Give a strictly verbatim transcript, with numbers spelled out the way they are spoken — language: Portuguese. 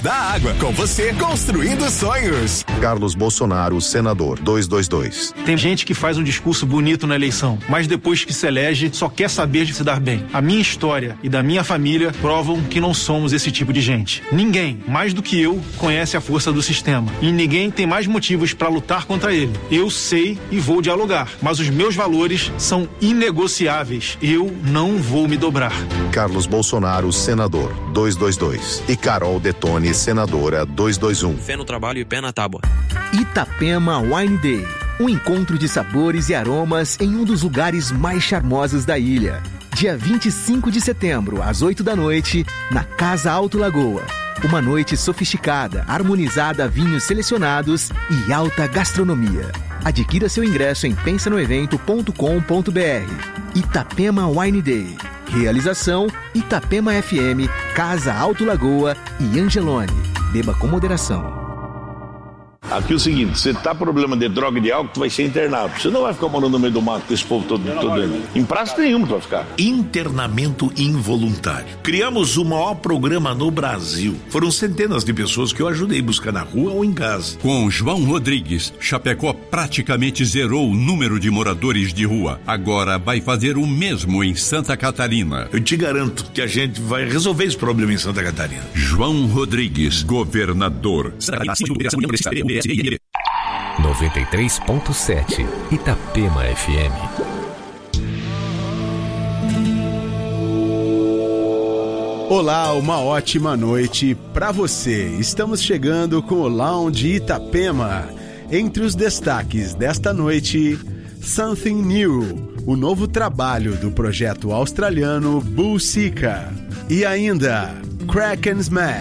Da água, com você, construindo sonhos. Carlos Bolsonaro, senador, duzentos e vinte e dois. Tem gente que faz um discurso bonito na eleição, mas depois que se elege, só quer saber de se dar bem. A minha história e da minha família provam que não somos esse tipo de gente. Ninguém, mais do que eu, conhece a força do sistema. E ninguém tem mais motivos para lutar contra ele. Eu sei e vou dialogar, mas os meus valores são inegociáveis. Eu não vou me dobrar. Carlos Bolsonaro, senador, duzentos e vinte e dois. E Carol Detone, senadora, duzentos e vinte e um. Fé no trabalho e pé na tábua. Itapema Wine Day. Um encontro de sabores e aromas em um dos lugares mais charmosos da ilha. Dia vinte e cinco de setembro, às oito da noite, na Casa Alto Lagoa. Uma noite sofisticada, harmonizada a vinhos selecionados e alta gastronomia. Adquira seu ingresso em pensa no evento ponto com ponto b r. Itapema Wine Day. Realização Itapema F M, Casa Alto Lagoa e Angelone. Beba com moderação. Aqui é o seguinte, você tá com problema de droga e de álcool, tu vai ser internado. Você não vai ficar morando no meio do mato com esse povo todo, todo dentro. Em praça nenhuma tu vai ficar. Internamento involuntário. Criamos o maior programa no Brasil. Foram centenas de pessoas que eu ajudei a buscar na rua ou em casa. Com João Rodrigues, Chapecó praticamente zerou o número de moradores de rua. Agora vai fazer o mesmo em Santa Catarina. Eu te garanto que a gente vai resolver esse problema em Santa Catarina. João Rodrigues, governador. noventa e três ponto sete Itapema F M. Olá, uma ótima noite para você. Estamos chegando com o Lounge Itapema. Entre os destaques desta noite, Something New, o novo trabalho do projeto australiano Bull Seeker. E ainda, Crack and Smash.